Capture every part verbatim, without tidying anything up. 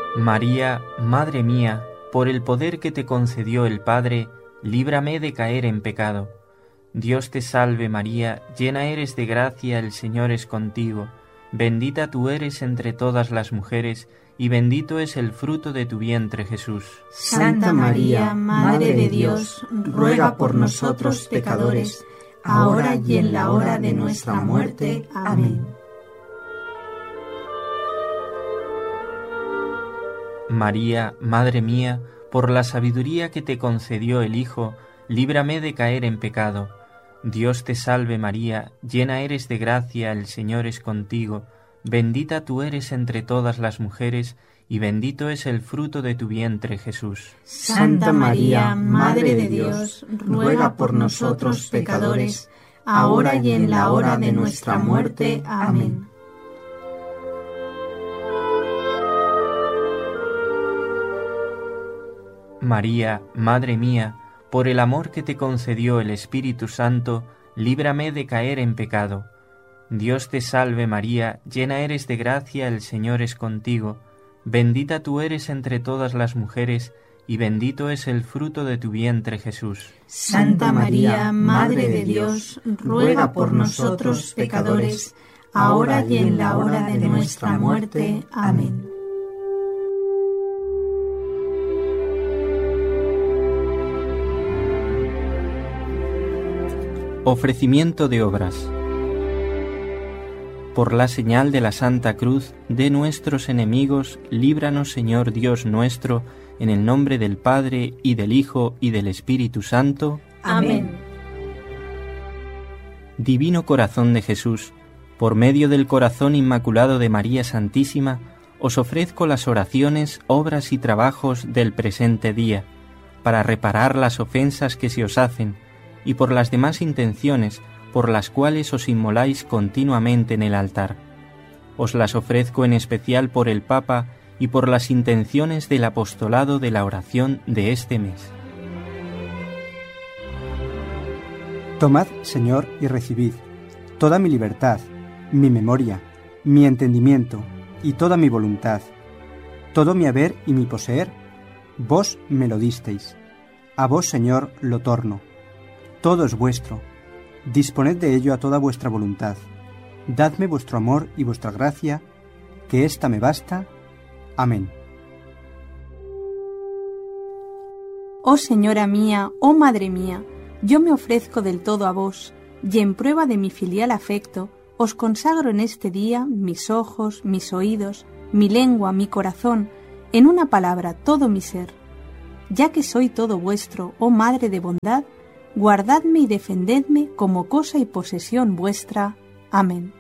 María, Madre mía, por el poder que te concedió el Padre, líbrame de caer en pecado. Dios te salve María, llena eres de gracia, el Señor es contigo. Bendita tú eres entre todas las mujeres, y bendito es el fruto de tu vientre, Jesús. Santa María, Madre de Dios, ruega por nosotros pecadores, ahora y en la hora de nuestra muerte. Amén. María, Madre mía, por la sabiduría que te concedió el Hijo, líbrame de caer en pecado. Dios te salve María, llena eres de gracia, el Señor es contigo. Bendita tú eres entre todas las mujeres, y bendito es el fruto de tu vientre, Jesús. Santa María, Madre de Dios, ruega por nosotros pecadores, ahora y en la hora de nuestra muerte. Amén. María, Madre mía, por el amor que te concedió el Espíritu Santo, líbrame de caer en pecado. Dios te salve María, llena eres de gracia, el Señor es contigo. Bendita tú eres entre todas las mujeres, y bendito es el fruto de tu vientre, Jesús. Santa María, Madre de Dios, ruega por nosotros pecadores, ahora y en la hora de nuestra muerte. Amén. Ofrecimiento de obras. Por la señal de la Santa Cruz de nuestros enemigos, líbranos, Señor Dios nuestro, en el nombre del Padre, y del Hijo, y del Espíritu Santo. Amén. Divino Corazón de Jesús, por medio del corazón inmaculado de María Santísima, os ofrezco las oraciones, obras y trabajos del presente día, para reparar las ofensas que se os hacen, y por las demás intenciones por las cuales os inmoláis continuamente en el altar. Os las ofrezco en especial por el Papa y por las intenciones del apostolado de la oración de este mes. Tomad, Señor, y recibid toda mi libertad, mi memoria, mi entendimiento y toda mi voluntad, todo mi haber y mi poseer, vos me lo disteis. A vos, Señor, lo torno. Todo es vuestro. Disponed de ello a toda vuestra voluntad. Dadme vuestro amor y vuestra gracia, que ésta me basta. Amén. Oh Señora mía, oh Madre mía, yo me ofrezco del todo a vos, y en prueba de mi filial afecto, os consagro en este día mis ojos, mis oídos, mi lengua, mi corazón, en una palabra todo mi ser. Ya que soy todo vuestro, oh Madre de bondad, guardadme y defendedme como cosa y posesión vuestra. Amén.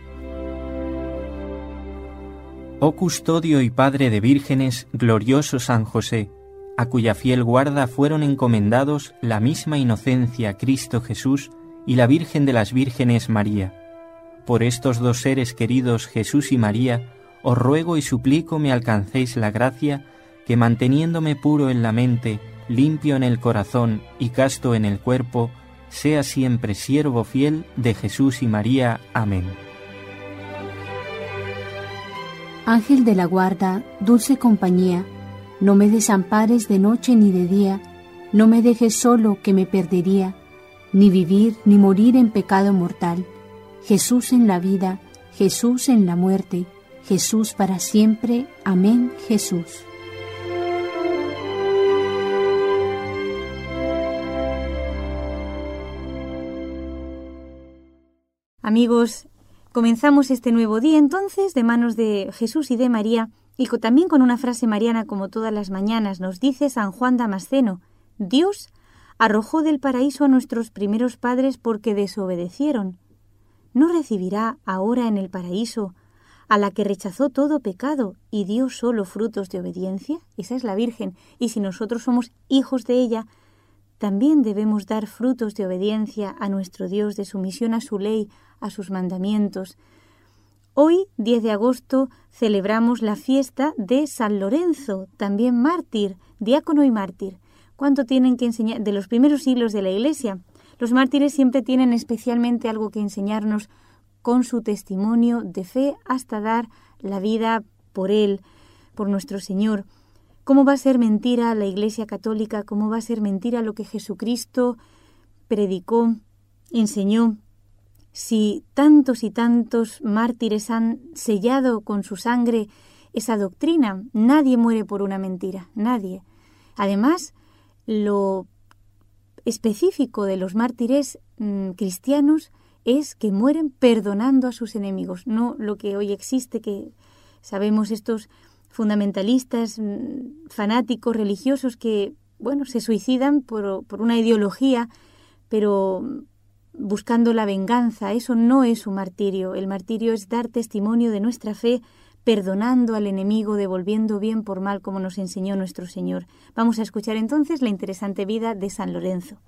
Oh custodio y padre de vírgenes, glorioso San José, a cuya fiel guarda fueron encomendados la misma inocencia Cristo Jesús y la Virgen de las Vírgenes María. Por estos dos seres queridos, Jesús y María, os ruego y suplico me alcancéis la gracia que, manteniéndome puro en la mente, limpio en el corazón y casto en el cuerpo, sea siempre siervo fiel de Jesús y María. Amén. Ángel de la guarda, dulce compañía, no me desampares de noche ni de día, no me dejes solo que me perdería, ni vivir ni morir en pecado mortal. Jesús en la vida, Jesús en la muerte, Jesús para siempre. Amén, Jesús. Amigos, comenzamos este nuevo día entonces de manos de Jesús y de María, y también con una frase mariana como todas las mañanas. Nos dice San Juan Damasceno: Dios arrojó del paraíso a nuestros primeros padres porque desobedecieron. ¿No recibirá ahora en el paraíso a la que rechazó todo pecado y dio solo frutos de obediencia? Esa es la Virgen, y si nosotros somos hijos de ella, también debemos dar frutos de obediencia a nuestro Dios, de sumisión a su ley, a sus mandamientos. Hoy, diez de agosto, celebramos la fiesta de San Lorenzo, también mártir, diácono y mártir. ¿Cuánto tienen que enseñar? De los primeros siglos de la Iglesia. Los mártires siempre tienen especialmente algo que enseñarnos con su testimonio de fe hasta dar la vida por él. por nuestro Señor. ¿Cómo va a ser mentira la Iglesia Católica? ¿Cómo va a ser mentira lo que Jesucristo predicó, enseñó? Si tantos y tantos mártires han sellado con su sangre esa doctrina, nadie muere por una mentira, nadie. Además, lo específico de los mártires mmm, cristianos es que mueren perdonando a sus enemigos, no lo que hoy existe, que sabemos estos fundamentalistas, mmm, fanáticos, religiosos que, bueno, se suicidan por, por una ideología, pero buscando la venganza. Eso no es un martirio. El martirio es dar testimonio de nuestra fe, perdonando al enemigo, devolviendo bien por mal, como nos enseñó nuestro Señor. Vamos a escuchar entonces la interesante vida de San Lorenzo.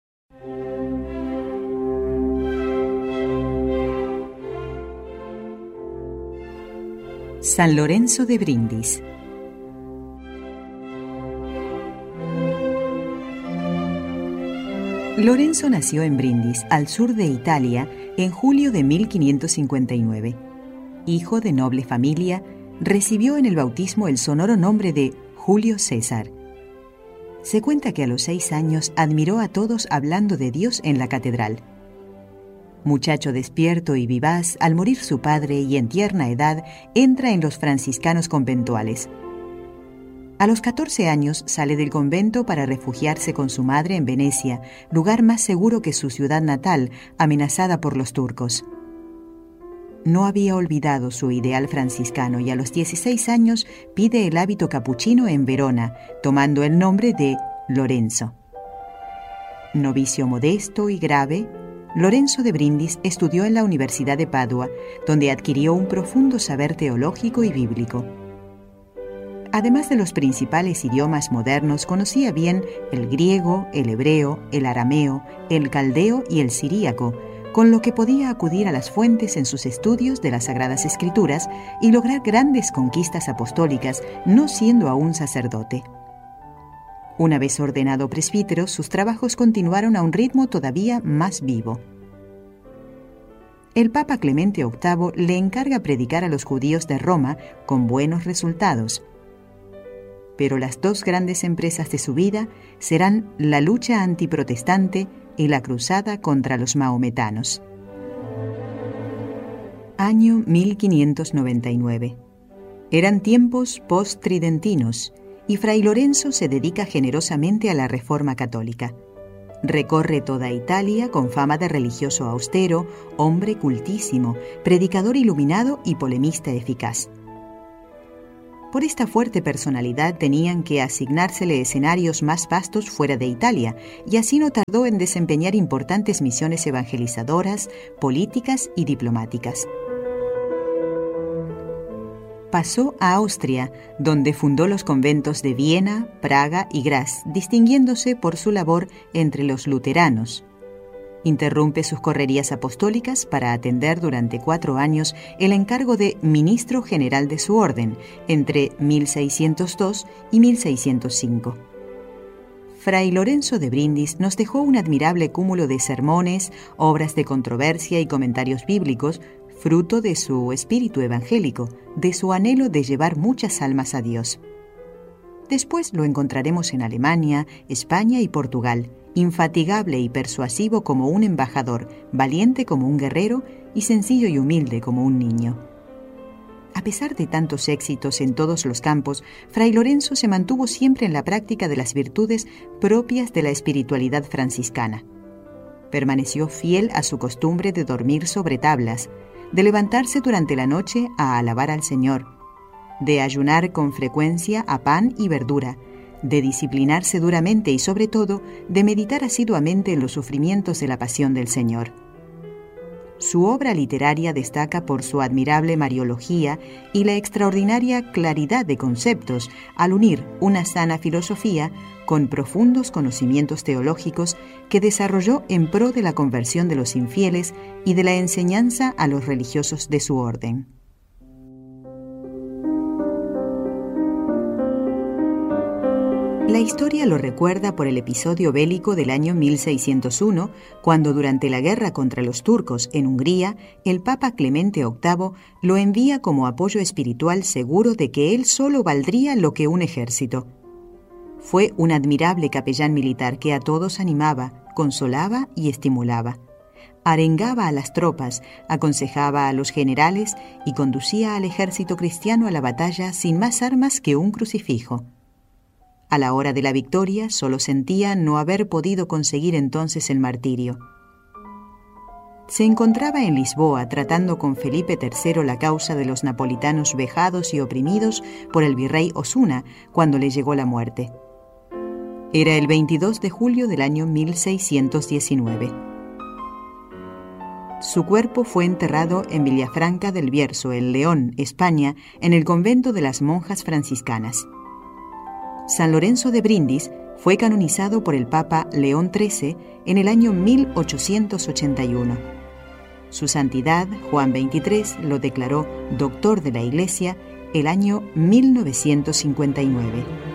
San Lorenzo de Brindis. Lorenzo nació en Brindis, al sur de Italia, en julio de mil quinientos cincuenta y nueve. Hijo de noble familia, recibió en el bautismo el sonoro nombre de Julio César. Se cuenta que a los seis años admiró a todos hablando de Dios en la catedral. Muchacho despierto y vivaz, al morir su padre y en tierna edad, entra en los franciscanos conventuales. A los catorce años sale del convento para refugiarse con su madre en Venecia, lugar más seguro que su ciudad natal, amenazada por los turcos. No había olvidado su ideal franciscano y a los dieciséis años pide el hábito capuchino en Verona, tomando el nombre de Lorenzo. Novicio modesto y grave, Lorenzo de Brindis estudió en la Universidad de Padua, donde adquirió un profundo saber teológico y bíblico. Además de los principales idiomas modernos, conocía bien el griego, el hebreo, el arameo, el caldeo y el siríaco, con lo que podía acudir a las fuentes en sus estudios de las Sagradas Escrituras y lograr grandes conquistas apostólicas, no siendo aún sacerdote. Una vez ordenado presbítero, sus trabajos continuaron a un ritmo todavía más vivo. El Papa Clemente octavo le encarga predicar a los judíos de Roma con buenos resultados. Pero las dos grandes empresas de su vida serán la lucha antiprotestante y la cruzada contra los mahometanos. Año mil quinientos noventa y nueve. Eran tiempos post-tridentinos y Fray Lorenzo se dedica generosamente a la reforma católica. Recorre toda Italia con fama de religioso austero, hombre cultísimo, predicador iluminado y polemista eficaz. Por esta fuerte personalidad tenían que asignársele escenarios más vastos fuera de Italia, y así no tardó en desempeñar importantes misiones evangelizadoras, políticas y diplomáticas. Pasó a Austria, donde fundó los conventos de Viena, Praga y Graz, distinguiéndose por su labor entre los luteranos. Interrumpe sus correrías apostólicas para atender durante cuatro años el encargo de ministro general de su orden, entre mil seiscientos dos y mil seiscientos cinco. Fray Lorenzo de Brindis nos dejó un admirable cúmulo de sermones, obras de controversia y comentarios bíblicos, fruto de su espíritu evangélico, de su anhelo de llevar muchas almas a Dios. Después lo encontraremos en Alemania, España y Portugal, infatigable y persuasivo como un embajador, valiente como un guerrero y sencillo y humilde como un niño. A pesar de tantos éxitos en todos los campos, Fray Lorenzo se mantuvo siempre en la práctica de las virtudes propias de la espiritualidad franciscana. Permaneció fiel a su costumbre de dormir sobre tablas, de levantarse durante la noche a alabar al Señor, de ayunar con frecuencia a pan y verdura, de disciplinarse duramente y, sobre todo, de meditar asiduamente en los sufrimientos de la pasión del Señor. Su obra literaria destaca por su admirable mariología y la extraordinaria claridad de conceptos al unir una sana filosofía con profundos conocimientos teológicos que desarrolló en pro de la conversión de los infieles y de la enseñanza a los religiosos de su orden. La historia lo recuerda por el episodio bélico del año mil seiscientos uno, cuando durante la guerra contra los turcos en Hungría, el Papa Clemente octavo lo envía como apoyo espiritual seguro de que él solo valdría lo que un ejército. Fue un admirable capellán militar que a todos animaba, consolaba y estimulaba. Arengaba a las tropas, aconsejaba a los generales y conducía al ejército cristiano a la batalla sin más armas que un crucifijo. A la hora de la victoria solo sentía no haber podido conseguir entonces el martirio. Se encontraba en Lisboa tratando con Felipe tercero la causa de los napolitanos vejados y oprimidos por el virrey Osuna cuando le llegó la muerte. Era el veintidós de julio del año mil seiscientos diecinueve. Su cuerpo fue enterrado en Villafranca del Bierzo, en León, España, en el convento de las monjas franciscanas. San Lorenzo de Brindis fue canonizado por el Papa León trece en el año mil ochocientos ochenta y uno. Su Santidad, Juan veintitrés, lo declaró doctor de la Iglesia el año mil novecientos cincuenta y nueve.